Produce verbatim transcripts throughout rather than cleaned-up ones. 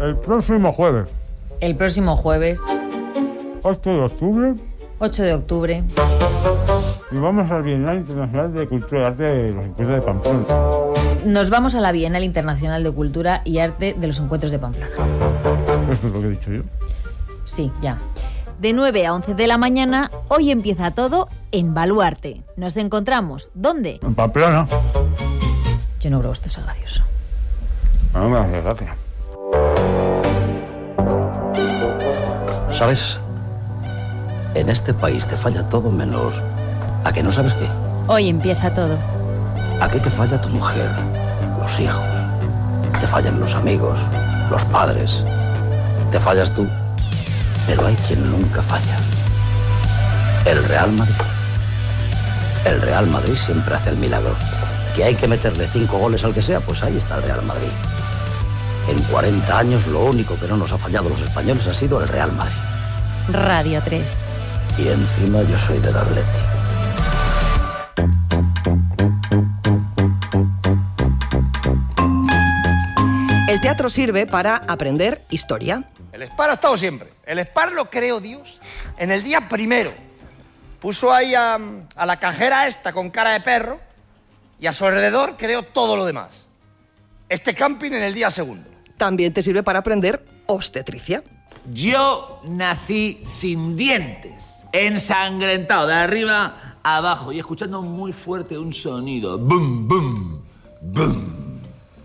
El próximo jueves. El próximo jueves. ocho de octubre. ocho de octubre. Y vamos a la Bienal Internacional de Cultura y Arte de los Encuentros de Pamplona. Nos vamos a la Bienal Internacional de Cultura y Arte de los Encuentros de Pamplona. Esto es lo que he dicho yo. Sí, ya. De nueve a once de la mañana, hoy empieza todo en Baluarte. Nos encontramos, ¿dónde? En Pamplona. Yo no creo que esto sea gracioso. No me hace gracia. ¿Sabes? En este país te falla todo menos... ¿A que no sabes qué? Hoy empieza todo. ¿A qué te falla tu mujer? Los hijos. Te fallan los amigos, los padres. Te fallas tú. Pero hay quien nunca falla. El Real Madrid. El Real Madrid siempre hace el milagro. ¿Que hay que meterle cinco goles al que sea? Pues ahí está el Real Madrid. En cuarenta años lo único que no nos ha fallado los españoles ha sido el Real Madrid. Radio tres. Y encima yo soy del Atleti. El teatro sirve para aprender historia. El Spar ha estado siempre. El Spar lo creó Dios en el día primero. Puso ahí a, a la cajera esta con cara de perro y a su alrededor creó todo lo demás. Este camping en el día segundo. También te sirve para aprender obstetricia. Yo nací sin dientes, ensangrentado de arriba a abajo y escuchando muy fuerte un sonido. Bum, bum, bum,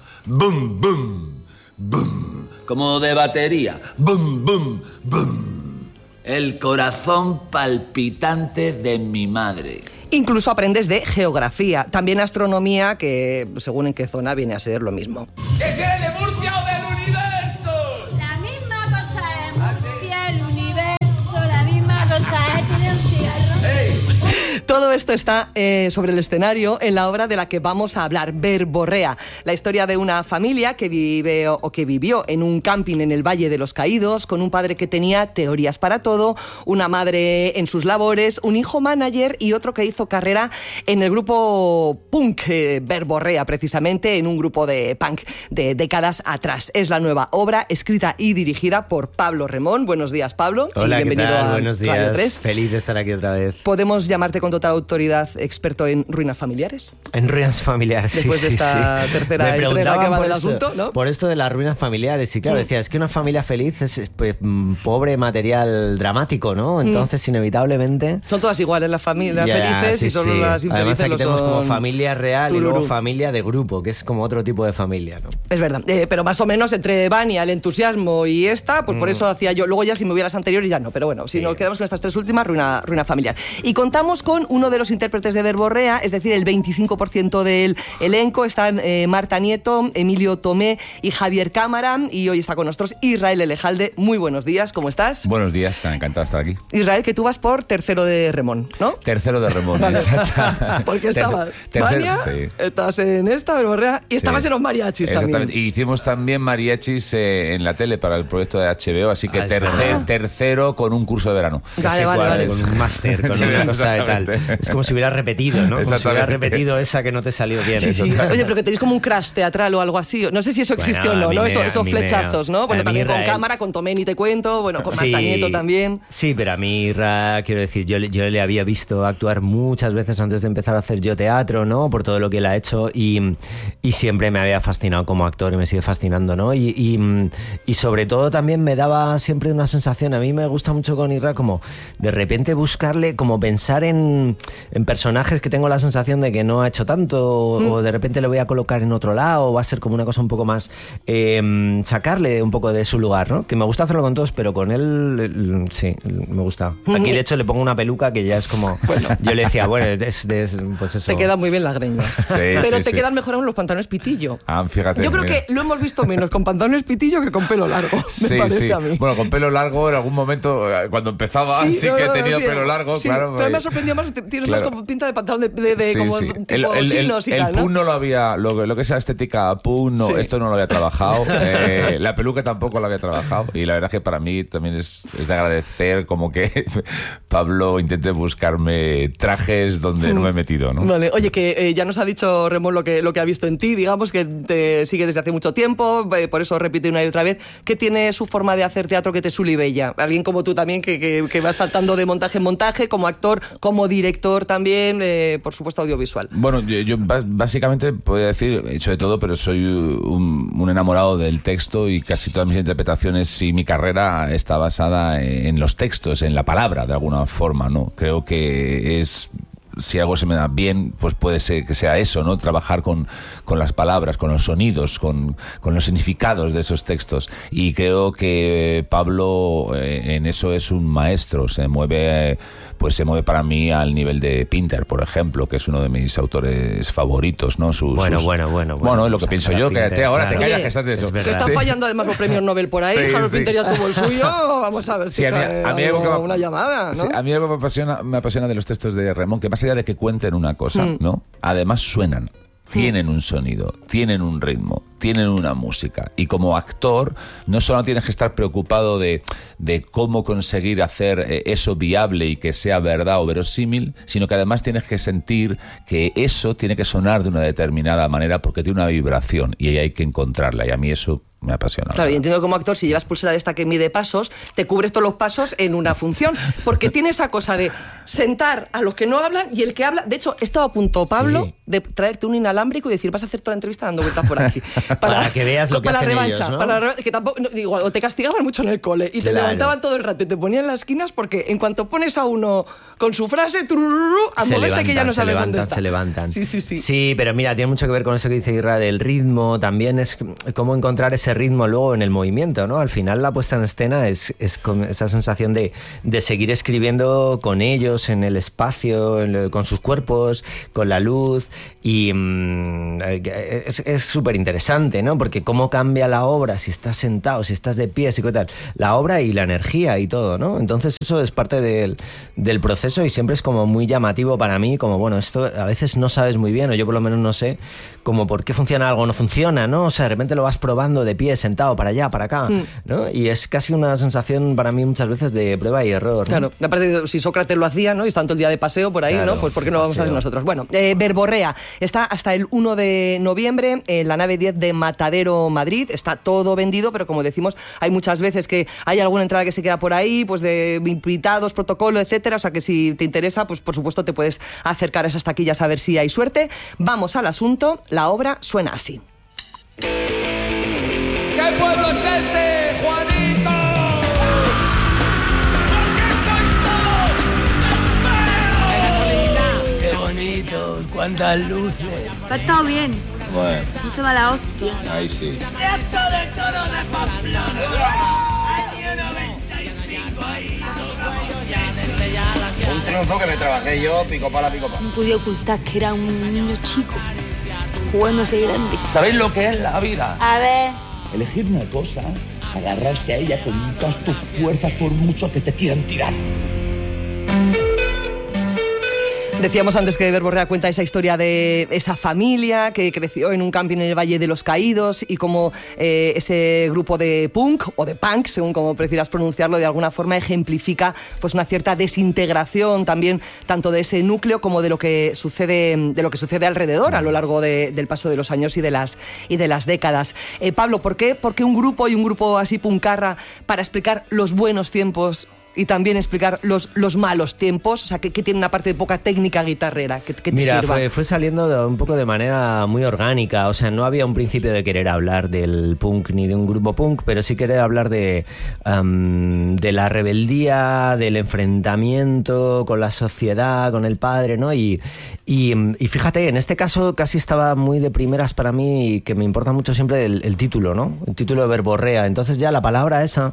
bum, bum, bum. Como de batería. Bum, bum, bum. El corazón palpitante de mi madre. Incluso aprendes de geografía, también astronomía, que según en qué zona viene a ser lo mismo. ¿Que si eres de Murcia o del universo? La misma cosa es Murcia, el universo, la misma cosa es tener un cigarro. Hey. Todo esto está eh, sobre el escenario en la obra de la que vamos a hablar, Verborrea, la historia de una familia que vive o que vivió en un camping en el Valle de los Caídos, con un padre que tenía teorías para todo, una madre en sus labores, un hijo manager y otro que hizo carrera en el grupo punk, eh, Verborrea, precisamente, en un grupo de punk de décadas atrás. Es la nueva obra, escrita y dirigida por Pablo Remón. Buenos días, Pablo. Hola, y bienvenido ¿qué tal? a Buenos días. Radio tres. Feliz de estar aquí otra vez. ¿Podemos llamarte con total autoridad experto en ruinas familiares? En ruinas familiares, Después sí, de esta sí, tercera Me entrega que va por del esto, asunto, ¿no? Por esto de las ruinas familiares, y claro, Mm. decía, es que una familia feliz es pues, mm, pobre material dramático, ¿no? Entonces, inevitablemente... Son todas iguales las familias Ya, felices sí, y solo sí. las infelices. Además, aquí lo tenemos son como familia real tururú. y luego familia de grupo, que es como otro tipo de familia, ¿no? Es verdad, eh, pero más o menos entre Vania, el entusiasmo y esta, pues por Mm. eso hacía yo. Luego ya si me hubiera las anteriores ya no, pero bueno, si Sí. nos quedamos con estas tres últimas, ruina, ruina familiar. Y contamos con uno de los intérpretes de Verborrea, es decir, el veinticinco por ciento del elenco. Están eh, Marta Nieto, Emilio Tomé y Javier Cámara, y hoy está con nosotros Israel Elejalde. Muy buenos días, ¿cómo estás? Buenos días, encantado de estar aquí. Israel, que tú vas por tercero de Remón, ¿no? Tercero de Remón, Vale. exacto. Porque estabas Tercer- Vania, sí. estabas en esta, Verborrea, y estabas Sí. en los mariachis Exactamente. también. Y hicimos también mariachis eh, en la tele para el proyecto de H B O, así que Ah, es tercer, verdad. tercero con un curso de verano. Vale, Sí, vale, cuadra, vale. Con un máster, con Sí, una cosa de tal. exactamente. Es como si hubiera repetido, ¿no? Como si hubiera Exactamente. repetido esa que no te salió bien. Sí, sí. Exactamente. Oye, pero que tenéis como un crash teatral o algo así. No sé si eso existe Bueno, o no, a mí ¿no? me- Eso- a esos mí me- flechazos, ¿no? a Bueno, mí también con Israel- cámara, con Tomé ni te cuento, bueno, con Marta Sí. Nieto también. Sí, pero a mí, Ra, quiero decir, yo, le- yo le había visto actuar muchas veces antes de empezar a hacer yo teatro, ¿no? Por todo lo que él ha hecho y, y siempre me había fascinado como actor y me sigue fascinando, ¿no? Y, y, y sobre todo también me daba siempre una sensación, a mí me gusta mucho con Irra como de repente buscarle, como pensar en, en personajes que tengo la sensación de que no ha hecho tanto Mm. o de repente le voy a colocar en otro lado o va a ser como una cosa un poco más, eh, sacarle un poco de su lugar, ¿no? Que me gusta hacerlo con todos, pero con él, el- sí, me gusta. Aquí de hecho le pongo una peluca que ya es como, yo le decía, bueno, es, es- pues eso. Te quedan muy bien las greñas. Sí, pero sí, te sí. quedan mejor aún los pantalones pitillo. Ah, fíjate. Yo creo mira. que lo hemos visto menos con pantalones pitillo que con pelo largo, me Sí, parece sí. a mí. Bueno, con pelo largo en algún momento, eh, cuando empezaba, sí, no, que he no, no, tenido sí, pelo largo, sí, claro. pero me ha eh, sorprendido más, te, te tienes Claro. más como pinta de pantalón de, de, de Sí, como sí. tipo El, el, chinos el, y el tal, ¿no? pun no lo había, lo, lo que es la estética pun, no, Sí. esto no lo había trabajado. Eh, la peluca tampoco lo había trabajado. Y la verdad que para mí también es, es de agradecer como que Pablo intente buscarme trajes donde no me he metido, ¿no? Vale, oye, que eh, ya nos ha dicho Ramón lo que, lo que ha visto en ti, digamos, que te sigue desde hace mucho tiempo, eh, por eso repite una y otra vez, que tiene su forma de hacer teatro que te sulibella. Alguien como tú también, que, que, que va saltando de montaje en montaje, como actor, como director también, eh, por supuesto audiovisual. Bueno, yo, yo bas- básicamente podría decir, he hecho de todo, pero soy un, un enamorado del texto y casi todas mis interpretaciones y mi carrera está basada en los textos, en la palabra, de alguna forma, ¿no? Creo que es... Si algo se me da bien, pues puede ser que sea eso, ¿no? Trabajar con, con las palabras, con los sonidos, con, con los significados de esos textos. Y creo que Pablo eh, en eso es un maestro. Se mueve, pues se mueve para mí al nivel de Pinter, por ejemplo, que es uno de mis autores favoritos, ¿no? Sus, Bueno, sus- bueno, bueno, Bueno, bueno. es lo que O sea, pienso para yo. Pinter, Quédate ahora, claro. te callas, Oye, que estás de eso. es Que verdad. están Sí. fallando además los premios Nobel por ahí. Sí, Harold sí. Pinter ya tuvo el suyo. Vamos a ver si Sí, a mí, cae a mí algo que algo- me- una llamada, ¿no? sí, a mí algo que me apasiona, me apasiona de los textos de Ramón, que más allá de que cuenten una cosa, Mm. ¿no? Además suenan, tienen un sonido, tienen un ritmo, tienen una música. Y como actor, no solo tienes que estar preocupado de, de cómo conseguir hacer eh, eso viable y que sea verdad o verosímil, sino que además tienes que sentir que eso tiene que sonar de una determinada manera porque tiene una vibración y ahí hay que encontrarla. Y a mí eso me apasiona. Claro, y entiendo que como actor, si llevas pulsera de esta que mide pasos, te cubres todos los pasos en una función, porque tiene esa cosa de sentar a los que no hablan y el que habla... De hecho, he estado a punto, Pablo, Sí. de traerte un inalámbrico y decir, vas a hacer toda la entrevista dando vueltas por aquí. Para que veas lo que para la hacen revancha, ellos, ¿no? para la revancha, que tampoco, no, digo, o te castigaban mucho en el cole y te Claro. levantaban todo el rato y te ponían en las esquinas porque en cuanto pones a uno con su frase, tururú, a Se moverse que ya levantan, no se sabes levantan, dónde está. se levantan. Sí, sí, sí. Sí, pero mira, tiene mucho que ver con eso que dice Irra del ritmo, también es cómo encontrar ese ritmo luego en el movimiento, ¿no? Al final la puesta en escena es, es con esa sensación de, de seguir escribiendo con ellos, en el espacio, en lo- con sus cuerpos, con la luz, y mm, es súper interesante, ¿no? Porque cómo cambia la obra, si estás sentado, si estás de pie, si qué tal, la obra y la energía y todo, ¿no? Entonces eso es parte del, del proceso y siempre es como muy llamativo para mí, como bueno, esto a veces no sabes muy bien, o yo por lo menos no sé, como por qué funciona algo o no funciona, ¿no? O sea, de repente lo vas probando de pie, sentado, para allá, para acá, Mm. ¿no? Y es casi una sensación para mí muchas veces de prueba y error, ¿no? Claro, aparte si Sócrates lo hacía, ¿no? Y está todo el día de paseo por ahí, Claro, ¿no? Pues ¿por qué no lo vamos a hacer paseo. nosotros? Bueno, eh, Verborrea está hasta el uno de noviembre en la nave diez de Matadero, Madrid. Está todo vendido, pero como decimos, hay muchas veces que hay alguna entrada que se queda por ahí, pues de invitados, protocolo, etcétera. O sea que si te interesa, pues por supuesto te puedes acercar a esas taquillas a ver si hay suerte. Vamos al asunto. La obra suena así. ¿Qué pueblo es este, Juanito? Qué bonito, cuántas luces. Ha estado bien. Bueno, Mucho mala hostia. ahí sí. Esto de todo de Pamplona. Año noventa y cinco ahí. Un triunfo que me trabajé yo, pico pala, pico pala. No podía ocultar que era un niño chico jugándose grande. ¿Sabéis lo que es la vida? A ver. Elegir una cosa, agarrarse a ella con todas tus fuerzas por mucho que te quieran tirar. Decíamos antes que Verborrea cuenta esa historia de esa familia que creció en un camping en el Valle de los Caídos y cómo eh, ese grupo de punk o de punk, según como prefieras pronunciarlo, de alguna forma ejemplifica pues una cierta desintegración también tanto de ese núcleo como de lo que sucede de lo que sucede alrededor a lo largo de, del paso de los años y de las y de las décadas. Eh, Pablo, ¿por qué, ¿por qué un grupo y un grupo así puncarra para explicar los buenos tiempos y también explicar los, los malos tiempos? O sea, que, que tiene una parte de poca técnica guitarrera que, que te Mira, sirva. fue, fue saliendo de, un poco de manera muy orgánica, o sea, no había un principio de querer hablar del punk ni de un grupo punk, pero sí querer hablar de, um, de la rebeldía, del enfrentamiento con la sociedad, con el padre, ¿no? Y, y, y fíjate, en este caso casi estaba muy de primeras para mí, que me importa mucho siempre el, el título, ¿no? El título de Verborrea. Entonces ya la palabra esa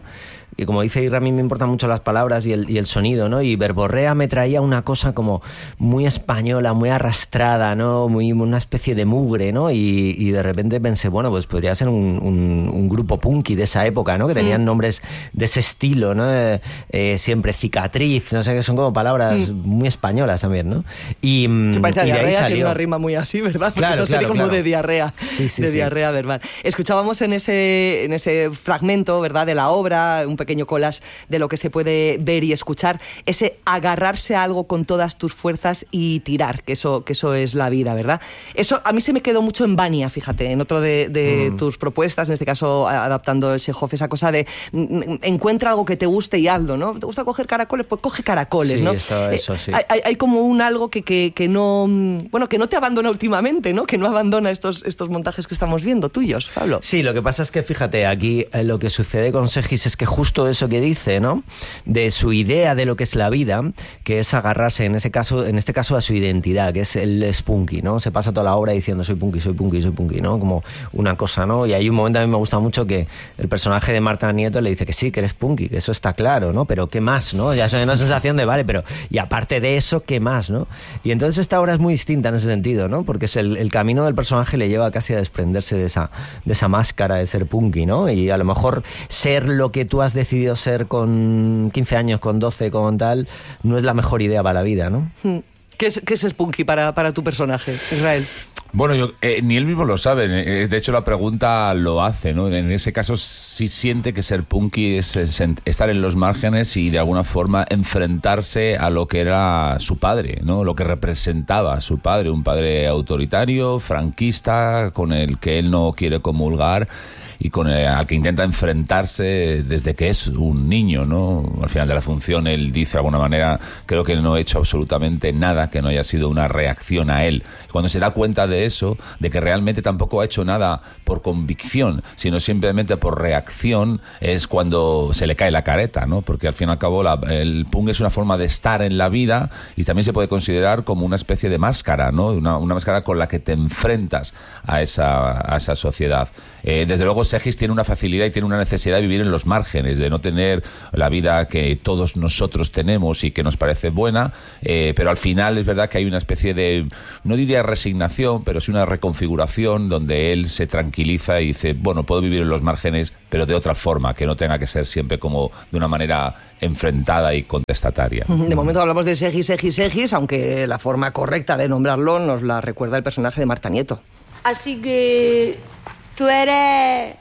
y como dice Irra, a mí me importan mucho las palabras y el, y el sonido, ¿no? Y verborrea me traía una cosa como muy española, muy arrastrada, ¿no? Muy, una especie de mugre, ¿no? Y, y de repente pensé, bueno, pues podría ser un, un, un grupo punky de esa época, ¿no? Que tenían mm. nombres de ese estilo, ¿no? Eh, eh, siempre cicatriz, no sé, que son como palabras mm. muy españolas también, ¿no? Y, se parece a y de diarrea, ahí salió. Tiene una rima muy así, ¿verdad? Claro, Porque claro, como claro. de diarrea, sí, sí, de sí. diarrea verbal. Escuchábamos en ese, en ese fragmento, ¿verdad?, de la obra, un pequeño collage de lo que se puede ver y escuchar, ese agarrarse a algo con todas tus fuerzas y tirar, que eso, que eso es la vida, ¿verdad? Eso a mí se me quedó mucho en Vania, fíjate, en otro de, de mm. tus propuestas, en este caso adaptando Chekhov, esa cosa de mm, encuentra algo que te guste y hazlo, ¿no? ¿Te gusta coger caracoles? Pues coge caracoles, sí, ¿no? Eso, eso, sí. Hay, hay, hay como un algo que, que, que no, bueno, que no te abandona últimamente, ¿no? Que no abandona estos, estos montajes que estamos viendo, tuyos, Pablo. Sí, lo que pasa es que, fíjate, aquí eh, lo que sucede con Segis es que justo eso que dice, ¿no? De su idea de lo que es la vida, que es agarrarse, en ese caso, en este caso, a su identidad, que es el spunky, ¿no? Se pasa toda la obra diciendo soy punky, soy punky, soy punky, ¿no? Como una cosa, ¿no? Y hay un momento, a mí me gusta mucho que el personaje de Marta Nieto le dice que sí, que eres punky, que eso está claro, ¿no? Pero ¿qué más, no? Ya es una sensación de, vale, pero y aparte de eso, ¿qué más, no? Y entonces esta obra es muy distinta en ese sentido, ¿no? Porque es el, el camino del personaje le lleva casi a desprenderse de esa, de esa máscara de ser punky, ¿no? Y a lo mejor ser lo que tú has decidido ser con quince años, con doce, con tal, no es la mejor idea para la vida, ¿no? ¿Qué es, qué es ser punky para, para tu personaje, Israel? Bueno, yo, eh, ni él mismo lo sabe. De hecho, la pregunta lo hace, ¿no? En ese caso, sí siente que ser punky es, es estar en los márgenes y, de alguna forma, enfrentarse a lo que era su padre, ¿no? Lo que representaba a su padre. Un padre autoritario, franquista, con el que él no quiere comulgar y con el, al que intenta enfrentarse desde que es un niño, ¿no? Al final de la función, él dice, de alguna manera, creo que no he hecho absolutamente nada que no haya sido una reacción a él. Cuando se da cuenta de eso, de que realmente tampoco ha hecho nada por convicción, sino simplemente por reacción, es cuando se le cae la careta, ¿no? Porque al fin y al cabo la, el punk es una forma de estar en la vida y también se puede considerar como una especie de máscara, ¿no? Una, una máscara con la que te enfrentas a esa, a esa sociedad. Eh, desde luego Segis tiene una facilidad y tiene una necesidad de vivir en los márgenes, de no tener la vida que todos nosotros tenemos y que nos parece buena, eh, pero al final es verdad que hay una especie de, no diría resignación, pero sí una reconfiguración donde él se tranquiliza y dice, bueno, puedo vivir en los márgenes, pero de otra forma, que no tenga que ser siempre como de una manera enfrentada y contestataria. De momento hablamos de Segis, Segis, Segis, aunque la forma correcta de nombrarlo nos la recuerda el personaje de Marta Nieto. Así que tú eres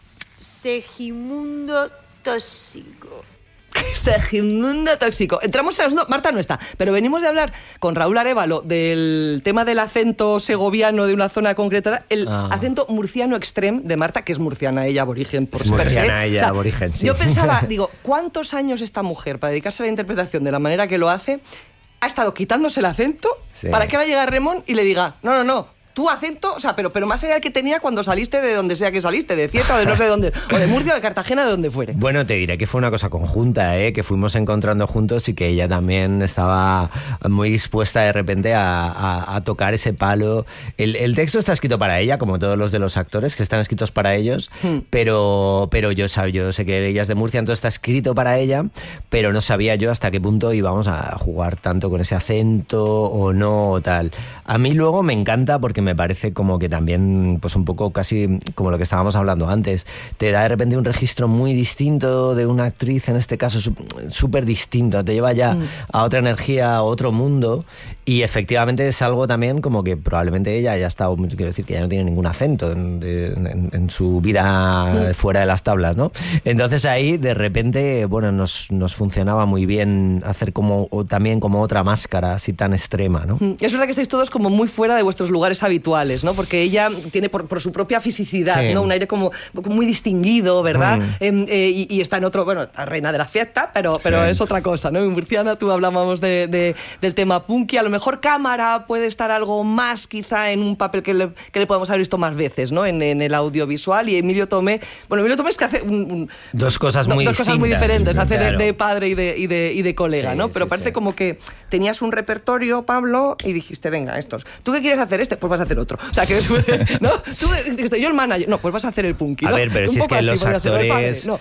Segimundo tóxico. Segimundo tóxico. Entramos en asunto. Marta no está, pero venimos de hablar con Raúl Arévalo del tema del acento segoviano de una zona concreta, el ah. acento murciano extrem de Marta, que es murciana ella, aborigen por es murciana ella, o sea, aborigen, sí. Yo pensaba, digo, ¿cuántos años esta mujer para dedicarse a la interpretación de la manera que lo hace ha estado quitándose el acento sí. para que ahora llegue Remón y le diga, no, no, no, tu acento, o sea, pero, pero más allá del que tenía cuando saliste de donde sea que saliste, de Cieta o de no sé dónde, o de Murcia o de Cartagena, de donde fuere. Bueno, te diré que fue una cosa conjunta, ¿eh? Que fuimos encontrando juntos y que ella también estaba muy dispuesta de repente a, a, a tocar ese palo. El, el texto está escrito para ella, como todos los de los actores, que están escritos para ellos, hmm. pero, pero yo, sab, yo sé que ella es de Murcia, entonces está escrito para ella, pero no sabía yo hasta qué punto íbamos a jugar tanto con ese acento o no o tal. A mí luego me encanta porque me parece como que también, pues un poco casi como lo que estábamos hablando antes, te da de repente un registro muy distinto de una actriz, en este caso súper distinto, te lleva ya mm. a otra energía, a otro mundo, y efectivamente es algo también como que probablemente ella ya está, quiero decir que ya no tiene ningún acento en, en, en su vida mm. fuera de las tablas, ¿no? Entonces ahí de repente, bueno, nos, nos funcionaba muy bien hacer como también como otra máscara así tan extrema, ¿no? Es verdad que estáis todos como muy fuera de vuestros lugares habituales, ¿no? Porque ella tiene por, por su propia fisicidad, sí. ¿no? Un aire como muy distinguido, ¿verdad? Mm. Eh, eh, y, y está en otro, bueno, la reina de la fiesta, pero, pero sí. es otra cosa, ¿no? En Murciana tú hablábamos de, de, del tema punky, a lo mejor cámara puede estar algo más quizá en un papel que le, que le podemos haber visto más veces, ¿no? En, en el audiovisual, y Emilio Tomé, bueno, Emilio Tomé es que hace un, un, dos cosas muy dos distintas. cosas muy diferentes, hace claro. de, de padre y de, y de, y de colega, sí, ¿no? Pero sí, parece sí. como que tenías un repertorio, Pablo, y dijiste, venga, estos. ¿Tú qué quieres hacer este? Pues vas a hacer otro. O sea, que ¿no? Tú dijiste, yo el manager. No, pues vas a hacer el punky, ¿no? A ver, pero un si es que así, los actores... No.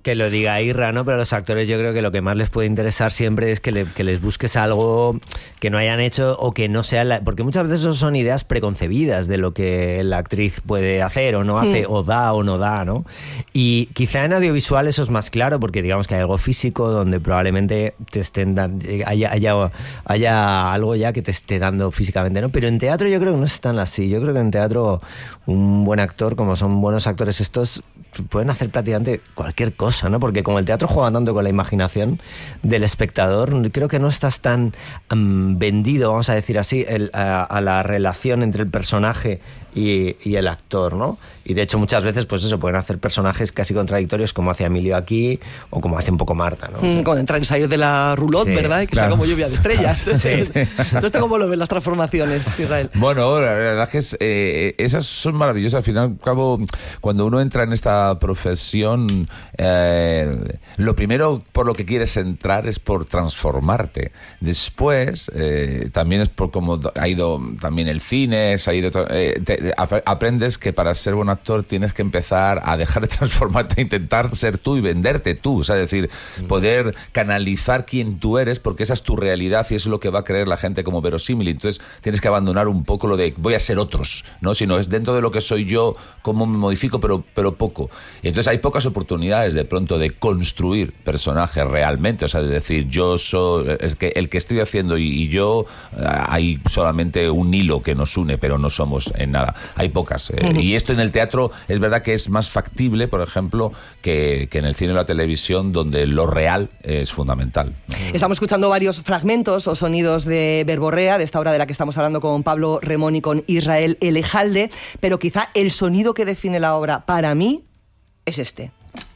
que lo diga Irra, ¿no? Pero a los actores yo creo que lo que más les puede interesar siempre es que, le, que les busques algo que no hayan hecho o que no sea... La, porque muchas veces eso son ideas preconcebidas de lo que la actriz puede hacer o no hace, sí. o da o no da, ¿no? Y quizá en audiovisual eso es más claro porque digamos que hay algo físico donde probablemente te estén dando, haya, haya, haya algo ya que te esté dando físicamente, ¿no? Pero en teatro yo creo que no es tan así. Yo creo que en teatro un buen actor, como son buenos actores estos, pueden hacer prácticamente cualquier cosa, ¿no? Porque como el teatro juega tanto con la imaginación del espectador, creo que no estás tan um, vendido, vamos a decir así, el, a, a la relación entre el personaje y, y el actor, ¿no? Y de hecho muchas veces, pues eso, pueden hacer personajes casi contradictorios como hace Emilio aquí o como hace un poco Marta, ¿no? Mm, como entrar y salir de la roulotte, sí, ¿verdad? Y que claro. sea como lluvia de estrellas. Sí, sí. Entonces, ¿cómo lo ven las transformaciones, Israel? Bueno, la verdad es que es, eh, esas son maravillosas. Al final y al cabo, cuando uno entra en esta profesión, eh, lo primero por lo que quieres entrar es por transformarte. Después, eh, también es por cómo ha ido también el cine, se ha ido, eh, te, aprendes que para ser buen actor tienes que empezar a dejar de transformarte, a intentar ser tú y venderte tú, o sea, es decir, poder canalizar quién tú eres, porque esa es tu realidad y eso es lo que va a creer la gente como verosímil. Entonces tienes que abandonar un poco lo de voy a ser otros, ¿no? Sino es dentro de lo que soy yo, cómo me modifico, pero, pero poco. Y entonces hay pocas oportunidades de pronto de construir personajes realmente, o sea, de decir yo soy el que, el que estoy haciendo y, y yo, hay solamente un hilo que nos une, pero no somos en nada. Hay pocas. Eh, uh-huh. Y esto en el teatro es verdad que es más factible, por ejemplo, que, que en el cine o la televisión, donde lo real es fundamental. Estamos escuchando varios fragmentos o sonidos de Verborrea, de esta obra de la que estamos hablando con Pablo Remón y con Israel Elejalde, pero quizá el sonido que define la obra para mí es este.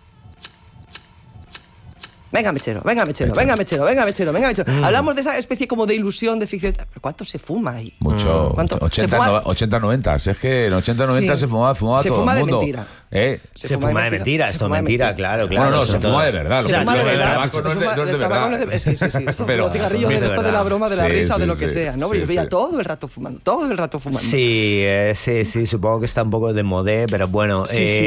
Venga, mechero, venga, mechero, venga, mechero, venga, mechero, venga, mechero. Mm. Hablamos de esa especie como de ilusión, de ficción. ¿Pero cuánto se fuma ahí? Mucho. ¿Cuánto? ochenta noventa. Es que en ochenta noventa sí. se fumaba, fumaba se todo fuma el mundo. De mentira. ¿Eh? Se, se fuma, fuma de mentira, esto es mentira, mentira, claro, claro. No, no, se fuma de verdad. Se fuma de verdad. El tabaco no es de verdad. Sí, sí, sí. Esto, los cigarrillos de esto de la broma, de la risa, de lo que sea, ¿no? Yo veía todo el rato fumando, todo el rato fumando. Sí, sí, sí, supongo que está un poco de modé, pero bueno,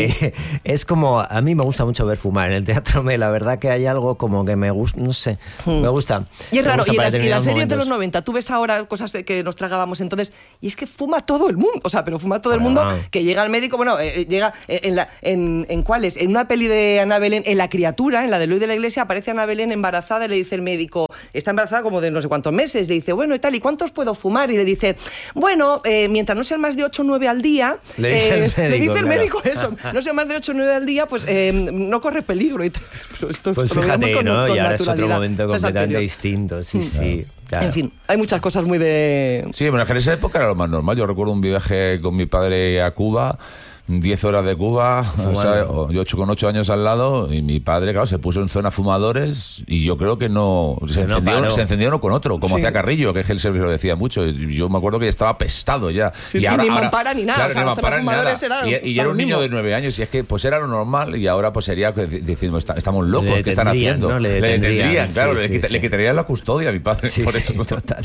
es como, a mí me gusta mucho ver fumar. En el teatro, la verdad que hay algo como que me gusta, no sé, me gusta. Y es raro, y las series de los noventa, tú ves ahora cosas que nos tragábamos entonces, y es que fuma todo el mundo, o sea, pero fuma todo el mundo, que llega al médico, bueno, llega en la... ¿En cuáles? En una peli de Ana Belén, en La criatura, en la de Luis de la Iglesia, aparece Ana Belén embarazada y le dice el médico, está embarazada como de no sé cuántos meses, le dice, bueno, y tal, ¿y cuántos puedo fumar? Y le dice, bueno, eh, mientras no sean más de ocho o nueve al día, le dice, eh, el, médico, le dice el claro. médico eso, no sean más de ocho o nueve al día, pues eh, no corres peligro. Y tal. Pero esto, pues esto fíjate, con, ¿no? con y ahora es otro momento o sea, completamente distinto, sí, mm. sí. Claro. En fin, hay muchas cosas muy de... Sí, bueno, en esa época era lo más normal. Yo recuerdo un viaje con mi padre a Cuba, diez horas de Cuba, o sea, yo ocho con ocho años al lado, y mi padre, claro, se puso en zona fumadores y yo creo que no se, no encendió, se encendió uno con otro, como sí. hacía Carrillo, que él se lo decía mucho. Y yo me acuerdo que estaba apestado ya. Sí, y sí, ahora, ni ahora, mampara ni nada. Claro, o sea, ni mampara ni nada. Era y, y era un niño de nueve años, y es que pues era lo normal, y ahora pues sería diciendo, estamos locos, ¿qué están haciendo? ¿no? Le, le detendrían, claro, sí, le, sí, quita, sí. le quitarían la custodia a mi padre. Sí, por sí, eso. Total.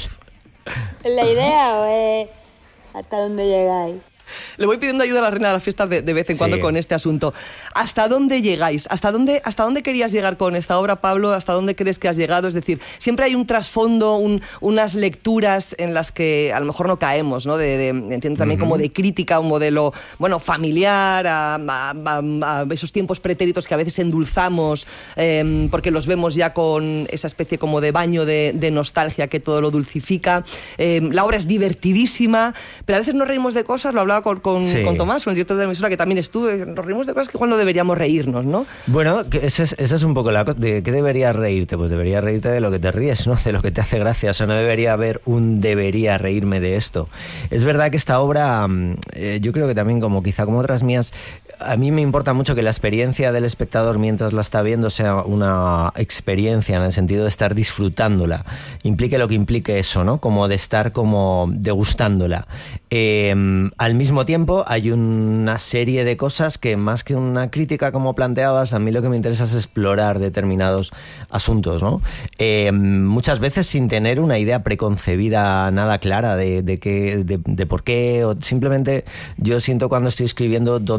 ¿La idea o es hasta dónde llegáis? Le voy pidiendo ayuda a la reina de las fiestas de, de vez en cuando sí. con este asunto. ¿Hasta dónde llegáis? ¿Hasta dónde, ¿Hasta dónde querías llegar con esta obra, Pablo? ¿Hasta dónde crees que has llegado? Es decir, siempre hay un trasfondo, un, unas lecturas en las que a lo mejor no caemos, ¿no? De, de, entiendo también uh-huh. como de crítica, un modelo, bueno, familiar, a, a, a, a esos tiempos pretéritos que a veces endulzamos eh, porque los vemos ya con esa especie como de baño de, de nostalgia que todo lo dulcifica. Eh, la obra es divertidísima, pero a veces nos reímos de cosas, lo hablaba Con, con, sí. con Tomás, con el director de la emisora, que también estuve, nos reímos de cosas que igual no deberíamos reírnos, ¿no? Bueno, esa es, esa es un poco la cosa. ¿De qué deberías reírte? Pues deberías reírte de lo que te ríes, ¿no? De lo que te hace gracia. O sea, no debería haber un debería reírme de esto. Es verdad que esta obra, eh, yo creo que también, como quizá como otras mías, a mí me importa mucho que la experiencia del espectador mientras la está viendo sea una experiencia en el sentido de estar disfrutándola, implique lo que implique eso, ¿no? Como de estar como degustándola. Eh, al mismo tiempo hay una serie de cosas que, más que una crítica como planteabas, a mí lo que me interesa es explorar determinados asuntos, ¿no? Eh, muchas veces sin tener una idea preconcebida nada clara de, de, qué, de, de por qué, o simplemente yo siento cuando estoy escribiendo dónde me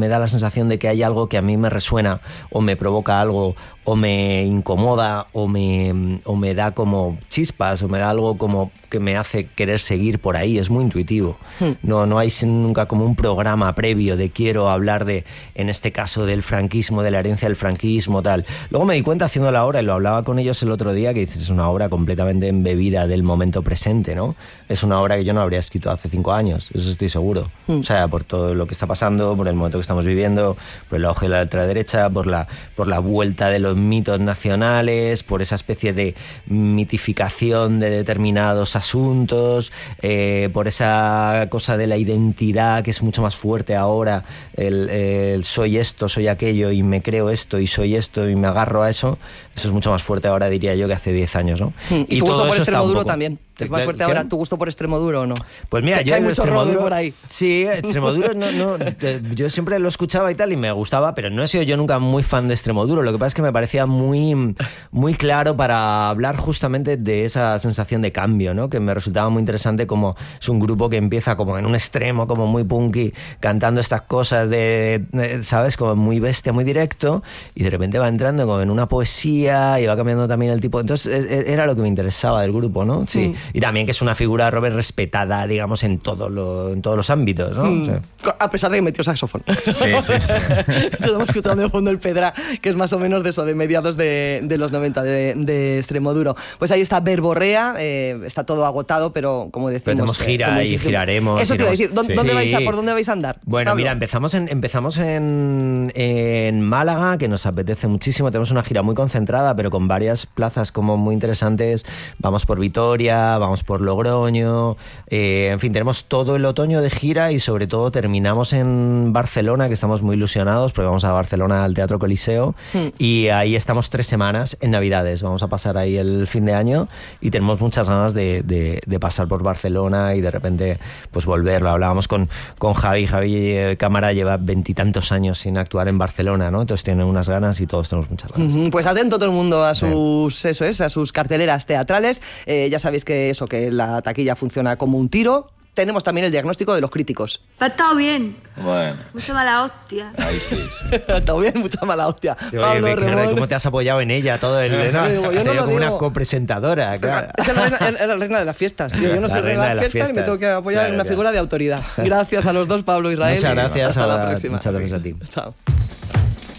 me da la sensación de que hay algo que a mí me resuena o me provoca algo o me incomoda o me, o me da como chispas o me da algo como que me hace querer seguir por ahí. Es muy intuitivo. No, no hay nunca como un programa previo de quiero hablar de, en este caso, del franquismo, de la herencia del franquismo, tal. Luego me di cuenta haciendo la obra, y lo hablaba con ellos el otro día, que dices, es una obra completamente embebida del momento presente, ¿no? Es una obra que yo no habría escrito hace cinco años, eso estoy seguro. O sea, por todo lo que está pasando, por el momento que estamos viviendo, por el auge de la ultraderecha, por la, por la vuelta de los mitos nacionales, por esa especie de mitificación de determinados asuntos, eh, por esa cosa de la identidad que es mucho más fuerte ahora, el, el soy esto, soy aquello y me creo esto y soy esto y me agarro a eso. Eso es mucho más fuerte ahora, diría yo, que hace diez años, ¿no? Y, y tu gusto por Extremoduro poco... también. ¿Es más fuerte ¿Qué? ahora tu gusto por Extremoduro o no? Pues mira, yo hay el mucho Extremoduro por ahí. Sí, Extremoduro no, no, yo siempre lo escuchaba y tal y me gustaba, pero no he sido yo nunca muy fan de Extremoduro. Lo que pasa es que me parecía muy, muy claro para hablar justamente de esa sensación de cambio, ¿no? Que me resultaba muy interesante, como es un grupo que empieza como en un extremo, como muy punky, cantando estas cosas de, de ¿sabes? Como muy bestia, muy directo, y de repente va entrando como en una poesía y va cambiando también el tipo. Entonces era lo que me interesaba del grupo, ¿no? Sí. Mm. Y también que es una figura, Robert, respetada, digamos, en, todo lo, en todos los ámbitos, ¿no? Mm. O sea. A pesar de que metió saxofón. Sí, sí, sí. Estamos escuchando de fondo el Pedra, que es más o menos de eso, de mediados de, de los noventa, de, de Extremoduro. Pues ahí está Verborrea, eh, está todo agotado, pero como decimos... Pero tenemos gira eh, y giraremos. Eso te iba a decir, ¿dónde, sí. ¿dónde vais a, ¿por dónde vais a andar? Bueno, Pablo. Mira, empezamos en, empezamos en, en Málaga, que nos apetece muchísimo. Tenemos una gira muy concentrada, pero con varias plazas como muy interesantes. Vamos por Vitoria, vamos por Logroño, eh, en fin, tenemos todo el otoño de gira y sobre todo terminamos en Barcelona, que estamos muy ilusionados porque vamos a Barcelona al Teatro Coliseo mm. y ahí estamos tres semanas en Navidades. Vamos a pasar ahí el fin de año y tenemos muchas ganas de, de, de pasar por Barcelona y de repente pues volverlo. Hablábamos con, con Javi, Javi eh, Cámara lleva veintitantos años sin actuar en Barcelona, ¿no? Entonces tiene unas ganas y todos tenemos muchas ganas. Mm-hmm. Pues atento todo el mundo a sus, sí. eso es, a sus carteleras teatrales. Eh, ya sabéis que eso, que la taquilla funciona como un tiro. Tenemos también el diagnóstico de los críticos. Ha estado bien. Bueno. Mucha mala hostia. Ahí sí, sí. Ha estado bien, mucha mala hostia. Oye, Pablo Remón, ¿cómo te has apoyado en ella todo el... ¿no? Digo, yo has no lo como digo. una copresentadora, claro. Es la reina, es la reina de las fiestas. Yo, yo no La soy reina de las fiestas, fiestas y me tengo que apoyar claro, en una claro. figura de autoridad. Gracias a los dos, Pablo e Israel. Muchas gracias. Hasta a la la, próxima. Muchas gracias a ti. Chao.